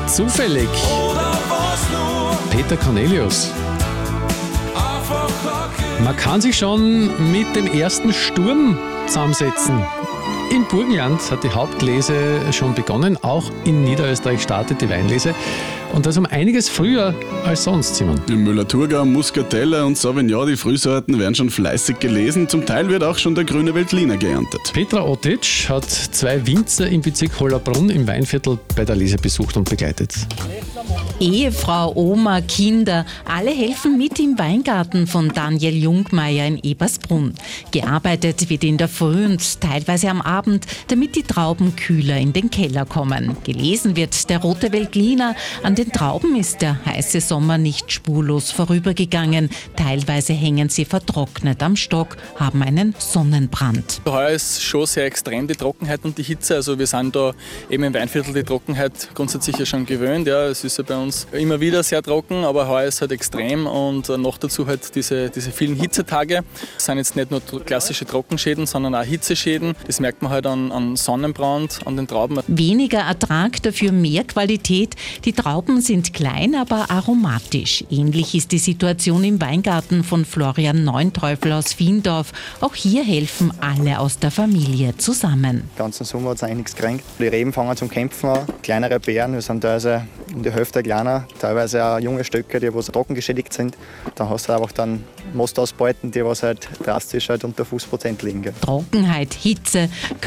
Zufällig. Peter Cornelius. Man kann sich schon mit dem ersten Sturm zusammensetzen. Im Burgenland hat die Hauptlese schon begonnen, auch in Niederösterreich startet die Weinlese. Und das um einiges früher als sonst, Simon. Im Müller-Thurgau, Muscatella und Sauvignon, die Frühsorten werden schon fleißig gelesen. Zum Teil wird auch schon der grüne Veltliner geerntet. Petra Otic hat 2 Winzer im Bezirk Hollabrunn im Weinviertel bei der Lese besucht und begleitet. Ehefrau, Oma, Kinder, alle helfen mit im Weingarten von Daniel Jungmeier in Ebersbrunn. Gearbeitet wird in der Früh und teilweise am Abend, damit die Trauben kühler in den Keller kommen. Gelesen wird der rote Veltliner. An den Trauben ist der heiße Sommer nicht spurlos vorübergegangen. Teilweise hängen sie vertrocknet am Stock, haben einen Sonnenbrand. Heuer ist schon sehr extrem die Trockenheit und die Hitze. Also wir sind da eben im Weinviertel die Trockenheit grundsätzlich ja schon gewöhnt. Ja, es ist ja bei uns immer wieder sehr trocken, aber heuer ist es halt extrem und noch dazu halt diese vielen Hitzetage. Das sind jetzt nicht nur klassische Trockenschäden, sondern auch Hitzeschäden. Das merkt man halt an Sonnenbrand, an den Trauben. Weniger Ertrag, dafür mehr Qualität. Die Trauben sind klein, aber aromatisch. Ähnlich ist die Situation im Weingarten von Florian Neunteufel aus Viendorf. Auch hier helfen alle aus der Familie zusammen. Den ganzen Sommer hat es eigentlich nichts gekränkt. Die Reben fangen zum Kämpfen an. Kleinere Beeren, wir sind teilweise um die Hälfte kleiner. Teilweise auch junge Stöcke, die trocken geschädigt sind. Dann hast du einfach dann Mostausbeuten, die was halt drastisch halt unter 5% liegen. Trockenheit, Hitze